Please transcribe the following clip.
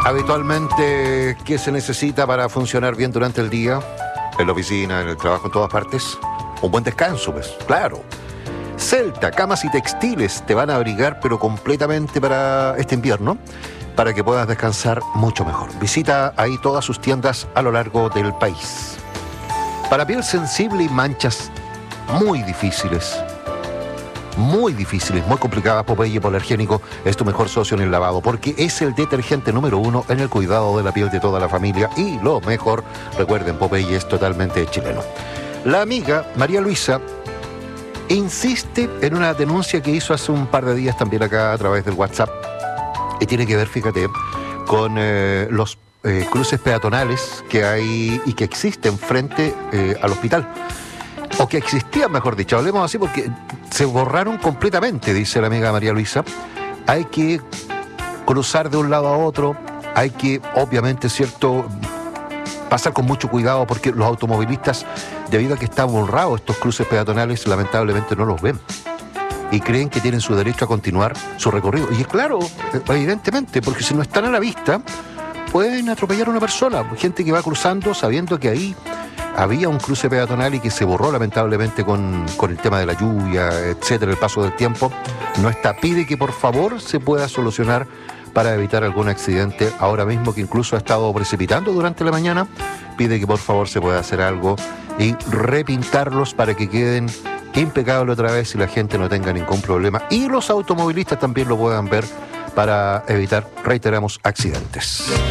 Habitualmente, ¿qué se necesita para funcionar bien durante el día? En la oficina, en el trabajo, en todas partes. Un buen descanso, pues, claro. Celta, camas y textiles te van a abrigar, pero completamente para este invierno, para que puedas descansar mucho mejor. Visita ahí todas sus tiendas a lo largo del país. Para piel sensible y manchas muy difíciles, muy complicadas, Popeye Hipoalergénico es tu mejor socio en el lavado, porque es el detergente número 1 en el cuidado de la piel de toda la familia. Y lo mejor, recuerden, Popeye es totalmente chileno. La amiga María Luisa insiste en una denuncia que hizo hace un par de días también acá a través del WhatsApp, y tiene que ver, fíjate, con los cruces peatonales que hay y que existen frente al hospital. O que existían, mejor dicho, hablemos así porque se borraron completamente, dice la amiga María Luisa. Hay que cruzar de un lado a otro, hay que, obviamente, cierto, pasar con mucho cuidado porque los automovilistas, debido a que están borrados estos cruces peatonales, lamentablemente no los ven. Y creen que tienen su derecho a continuar su recorrido. Y es claro, evidentemente, porque si no están a la vista, pueden atropellar a una persona. Gente que va cruzando sabiendo que ahí había un cruce peatonal y que se borró lamentablemente con el tema de la lluvia, etcétera, el paso del tiempo. No está. Pide que por favor se pueda solucionar para evitar algún accidente. Ahora mismo, que incluso ha estado precipitando durante la mañana, pide que por favor se pueda hacer algo y repintarlos para que queden impecables otra vez y la gente no tenga ningún problema. Y los automovilistas también lo puedan ver para evitar, reiteramos, accidentes.